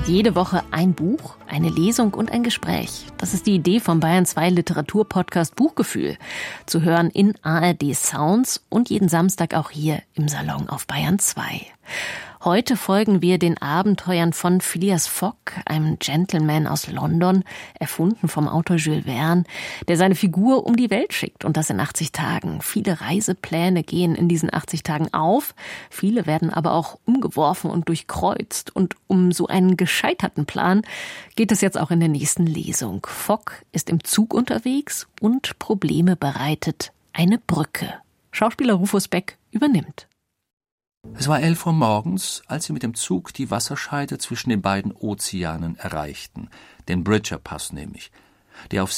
Jede Woche ein Buch, eine Lesung und ein Gespräch. Das ist die Idee vom Bayern 2 Literaturpodcast Buchgefühl. Zu hören in ARD Sounds und jeden Samstag auch hier im Salon auf Bayern 2. Heute folgen wir den Abenteuern von Phileas Fogg, einem Gentleman aus London, erfunden vom Autor Jules Verne, der seine Figur um die Welt schickt und das in 80 Tagen. Viele Reisepläne gehen in diesen 80 Tagen auf, viele werden aber auch umgeworfen und durchkreuzt. Und um so einen gescheiterten Plan geht es jetzt auch in der nächsten Lesung. Fogg ist im Zug unterwegs und Probleme bereitet eine Brücke. Schauspieler Rufus Beck übernimmt. Es war 11 Uhr morgens, als sie mit dem Zug die Wasserscheide zwischen den beiden Ozeanen erreichten, den Bridger-Pass nämlich, der auf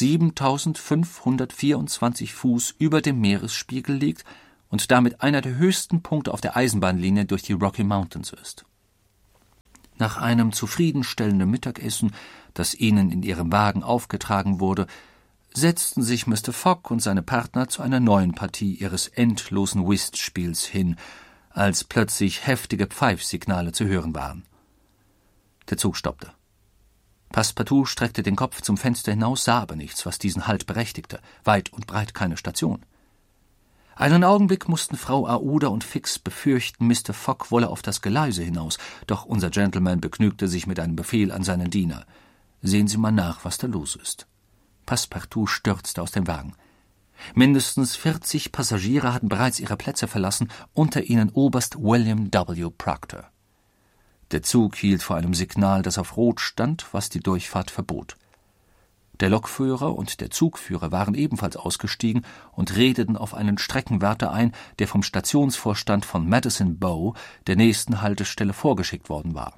7.524 Fuß über dem Meeresspiegel liegt und damit einer der höchsten Punkte auf der Eisenbahnlinie durch die Rocky Mountains ist. Nach einem zufriedenstellenden Mittagessen, das ihnen in ihrem Wagen aufgetragen wurde, setzten sich Mr. Fogg und seine Partner zu einer neuen Partie ihres endlosen Whistspiels hin, als plötzlich heftige Pfeifsignale zu hören waren. Der Zug stoppte. Passepartout streckte den Kopf zum Fenster hinaus, sah aber nichts, was diesen Halt berechtigte, weit und breit keine Station. Einen Augenblick mussten Frau Aouda und Fix befürchten, Mr. Fogg wolle auf das Geleise hinaus, doch unser Gentleman begnügte sich mit einem Befehl an seinen Diener. »Sehen Sie mal nach, was da los ist.« Passepartout stürzte aus dem Wagen. Mindestens 40 Passagiere hatten bereits ihre Plätze verlassen, unter ihnen Oberst William W. Proctor. Der Zug hielt vor einem Signal, das auf Rot stand, was die Durchfahrt verbot. Der Lokführer und der Zugführer waren ebenfalls ausgestiegen und redeten auf einen Streckenwärter ein, der vom Stationsvorstand von Medicine Bow, der nächsten Haltestelle, vorgeschickt worden war.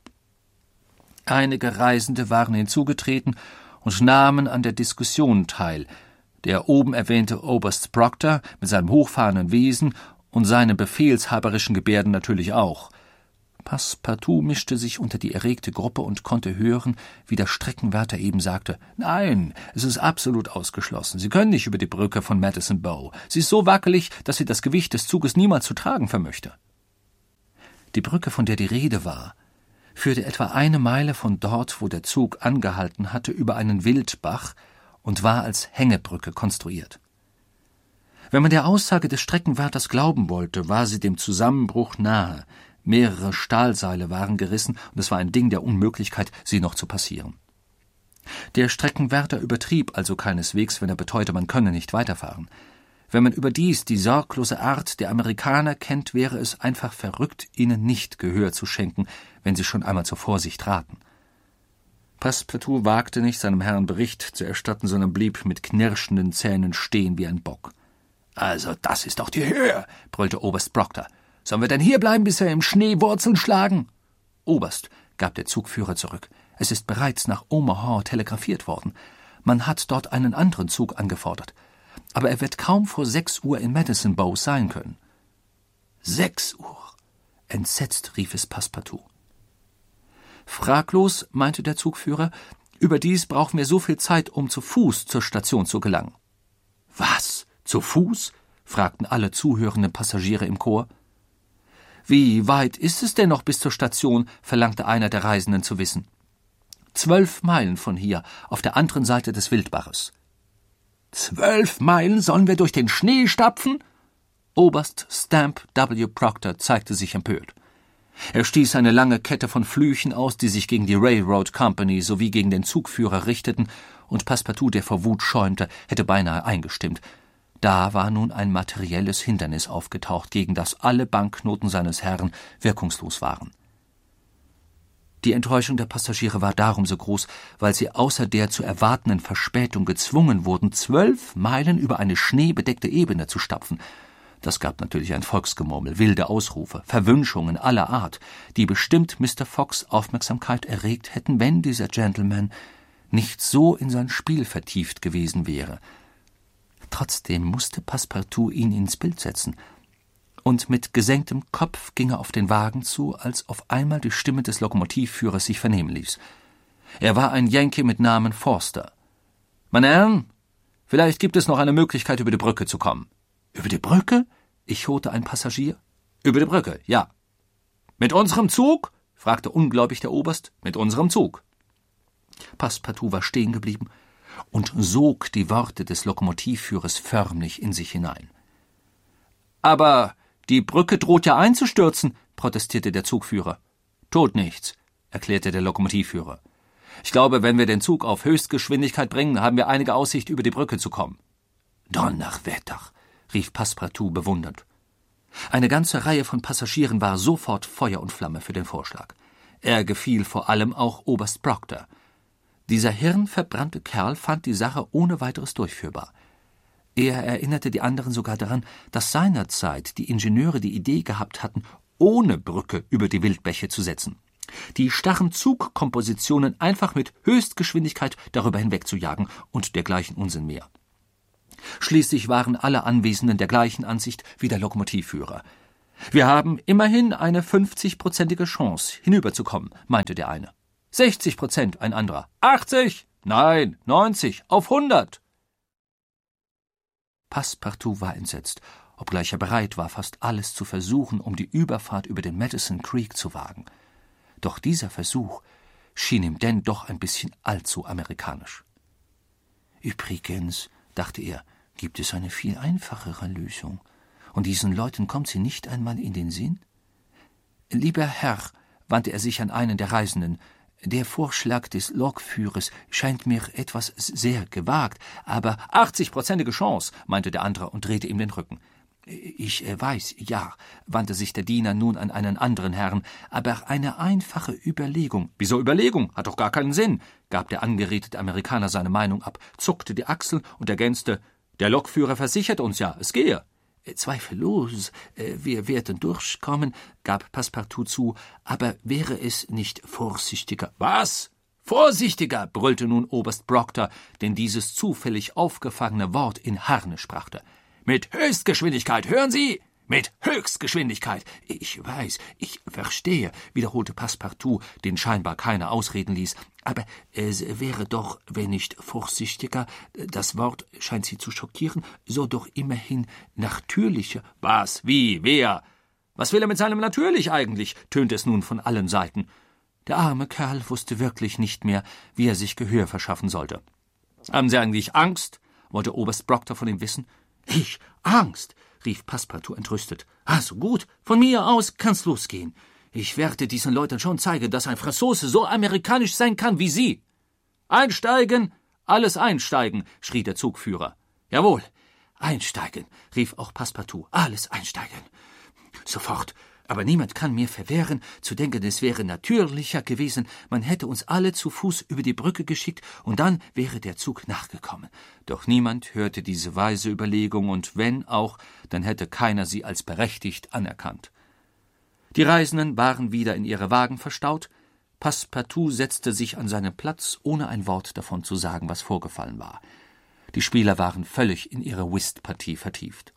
Einige Reisende waren hinzugetreten und nahmen an der Diskussion teil. Der oben erwähnte Oberst Proctor mit seinem hochfahrenden Wesen und seinen befehlshaberischen Gebärden natürlich auch. Passepartout mischte sich unter die erregte Gruppe und konnte hören, wie der Streckenwärter eben sagte: »Nein, es ist absolut ausgeschlossen. Sie können nicht über die Brücke von Medicine Bow. Sie ist so wackelig, dass sie das Gewicht des Zuges niemals zu tragen vermöchte.« Die Brücke, von der die Rede war, führte etwa 1 Meile von dort, wo der Zug angehalten hatte, über einen Wildbach und war als Hängebrücke konstruiert. Wenn man der Aussage des Streckenwärters glauben wollte, war sie dem Zusammenbruch nahe. Mehrere Stahlseile waren gerissen und es war ein Ding der Unmöglichkeit, sie noch zu passieren. Der Streckenwärter übertrieb also keineswegs, wenn er beteuerte, man könne nicht weiterfahren. Wenn man überdies die sorglose Art der Amerikaner kennt, wäre es einfach verrückt, ihnen nicht Gehör zu schenken, wenn sie schon einmal zur Vorsicht raten. Passepartout wagte nicht, seinem Herrn Bericht zu erstatten, sondern blieb mit knirschenden Zähnen stehen wie ein Bock. »Also, das ist doch die Höhe«, brüllte Oberst Proctor. »Sollen wir denn hier bleiben, bis wir im Schnee Wurzeln schlagen?« »Oberst«, gab der Zugführer zurück, »es ist bereits nach Omaha telegrafiert worden. Man hat dort einen anderen Zug angefordert. Aber er wird kaum vor 6 Uhr in Medicine Bow sein können.« 6 Uhr? Entsetzt rief es Passepartout. »Fraglos«, meinte der Zugführer, »überdies brauchen wir so viel Zeit, um zu Fuß zur Station zu gelangen.« »Was? Zu Fuß?« fragten alle zuhörenden Passagiere im Chor. »Wie weit ist es denn noch bis zur Station?« verlangte einer der Reisenden zu wissen. 12 Meilen von hier, auf der anderen Seite des Wildbaches.« 12 Meilen sollen wir durch den Schnee stapfen? Oberst Stamp W. Proctor zeigte sich empört. Er stieß eine lange Kette von Flüchen aus, die sich gegen die Railroad Company sowie gegen den Zugführer richteten, und Passepartout, der vor Wut schäumte, hätte beinahe eingestimmt. Da war nun ein materielles Hindernis aufgetaucht, gegen das alle Banknoten seines Herrn wirkungslos waren. Die Enttäuschung der Passagiere war darum so groß, weil sie außer der zu erwartenden Verspätung gezwungen wurden, 12 Meilen über eine schneebedeckte Ebene zu stapfen. Das gab natürlich ein Volksgemurmel, wilde Ausrufe, Verwünschungen aller Art, die bestimmt Mr. Foggs Aufmerksamkeit erregt hätten, wenn dieser Gentleman nicht so in sein Spiel vertieft gewesen wäre. Trotzdem musste Passepartout ihn ins Bild setzen, und mit gesenktem Kopf ging er auf den Wagen zu, als auf einmal die Stimme des Lokomotivführers sich vernehmen ließ. Er war ein Yankee mit Namen Forster. »Meine Herren, vielleicht gibt es noch eine Möglichkeit, über die Brücke zu kommen.« »Über die Brücke?« echote ein Passagier. »Über die Brücke, ja.« »Mit unserem Zug?« fragte ungläubig der Oberst. »Mit unserem Zug.« Passepartout war stehen geblieben und sog die Worte des Lokomotivführers förmlich in sich hinein. »Aber die Brücke droht ja einzustürzen«, protestierte der Zugführer. »Tut nichts«, erklärte der Lokomotivführer. »Ich glaube, wenn wir den Zug auf Höchstgeschwindigkeit bringen, haben wir einige Aussicht, über die Brücke zu kommen.« »Donnerwetter«, rief Passepartout bewundernd. Eine ganze Reihe von Passagieren war sofort Feuer und Flamme für den Vorschlag. Er gefiel vor allem auch Oberst Proctor. Dieser hirnverbrannte Kerl fand die Sache ohne weiteres durchführbar. Er erinnerte die anderen sogar daran, dass seinerzeit die Ingenieure die Idee gehabt hatten, ohne Brücke über die Wildbäche zu setzen. Die starren Zugkompositionen einfach mit Höchstgeschwindigkeit darüber hinwegzujagen und dergleichen Unsinn mehr. Schließlich waren alle Anwesenden der gleichen Ansicht wie der Lokomotivführer. »Wir haben immerhin eine 50-prozentige Chance, hinüberzukommen«, meinte der eine. »60%, ein anderer. 80? Nein, 90, auf 100!« Passepartout war entsetzt, obgleich er bereit war, fast alles zu versuchen, um die Überfahrt über den Madison Creek zu wagen. Doch dieser Versuch schien ihm denn doch ein bisschen allzu amerikanisch. »Übrigens«, dachte er, »gibt es eine viel einfachere Lösung. Und diesen Leuten kommt sie nicht einmal in den Sinn?« »Lieber Herr«, wandte er sich an einen der Reisenden, »der Vorschlag des Lokführers scheint mir etwas sehr gewagt, aber 80-prozentige Chance«, meinte der andere und drehte ihm den Rücken. »Ich weiß, ja«, wandte sich der Diener nun an einen anderen Herrn, »aber eine einfache Überlegung.« »Wieso Überlegung? Hat doch gar keinen Sinn«, gab der angeredete Amerikaner seine Meinung ab, zuckte die Achseln und ergänzte, »Der Lokführer versichert uns ja, es gehe.« »Zweifellos, wir werden durchkommen«, gab Passepartout zu, »aber wäre es nicht vorsichtiger?« »Was? Vorsichtiger«, brüllte nun Oberst Proctor, denn dieses zufällig aufgefangene Wort in Harnisch brachte. »Mit Höchstgeschwindigkeit, hören Sie? Mit Höchstgeschwindigkeit!« »Ich weiß, ich verstehe«, wiederholte Passepartout, den scheinbar keine Ausreden ließ, »aber es wäre doch, wenn nicht vorsichtiger, das Wort scheint Sie zu schockieren, so doch immerhin natürlicher.« »Was? Wie? Wer? Was will er mit seinem Natürlich eigentlich?«, tönte es nun von allen Seiten. Der arme Kerl wusste wirklich nicht mehr, wie er sich Gehör verschaffen sollte. »Haben Sie eigentlich Angst?«, wollte Oberst Proctor von ihm wissen. »Ich? Angst?«, rief Passepartout entrüstet. »Also gut, von mir aus kann's losgehen. Ich werde diesen Leuten schon zeigen, dass ein Franzose so amerikanisch sein kann wie Sie.« »Einsteigen, alles einsteigen«, schrie der Zugführer. »Jawohl, einsteigen«, rief auch Passepartout. »Alles einsteigen. Sofort. Aber niemand kann mir verwehren, zu denken, es wäre natürlicher gewesen, man hätte uns alle zu Fuß über die Brücke geschickt, und dann wäre der Zug nachgekommen.« Doch niemand hörte diese weise Überlegung, und wenn auch, dann hätte keiner sie als berechtigt anerkannt. Die Reisenden waren wieder in ihre Wagen verstaut. Passepartout setzte sich an seinen Platz, ohne ein Wort davon zu sagen, was vorgefallen war. Die Spieler waren völlig in ihre Whistpartie vertieft.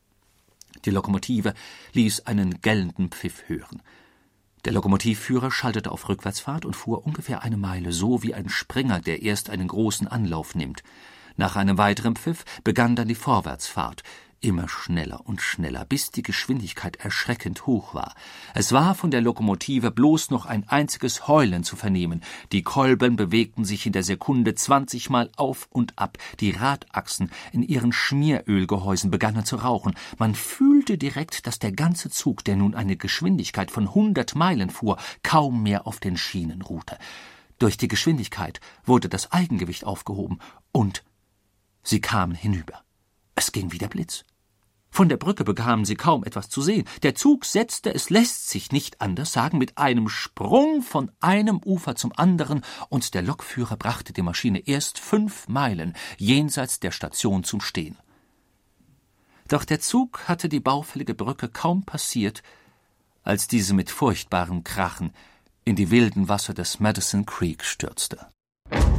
Die Lokomotive ließ einen gellenden Pfiff hören. Der Lokomotivführer schaltete auf Rückwärtsfahrt und fuhr ungefähr eine Meile, so wie ein Springer, der erst einen großen Anlauf nimmt. Nach einem weiteren Pfiff begann dann die Vorwärtsfahrt, immer schneller und schneller, bis die Geschwindigkeit erschreckend hoch war. Es war von der Lokomotive bloß noch ein einziges Heulen zu vernehmen. Die Kolben bewegten sich in der Sekunde 20-mal auf und ab. Die Radachsen in ihren Schmierölgehäusen begannen zu rauchen. Man fühlte direkt, dass der ganze Zug, der nun eine Geschwindigkeit von 100 Meilen fuhr, kaum mehr auf den Schienen ruhte. Durch die Geschwindigkeit wurde das Eigengewicht aufgehoben und sie kamen hinüber. Es ging wie der Blitz. Von der Brücke bekamen sie kaum etwas zu sehen. Der Zug setzte, es lässt sich nicht anders sagen, mit einem Sprung von einem Ufer zum anderen, und der Lokführer brachte die Maschine erst 5 Meilen jenseits der Station zum Stehen. Doch der Zug hatte die baufällige Brücke kaum passiert, als diese mit furchtbarem Krachen in die wilden Wasser des Madison Creek stürzte.